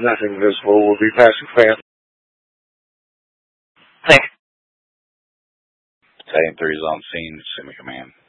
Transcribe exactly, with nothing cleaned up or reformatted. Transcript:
Nothing visible will be passing fast. Thanks. Battalion three is on scene. Send me command.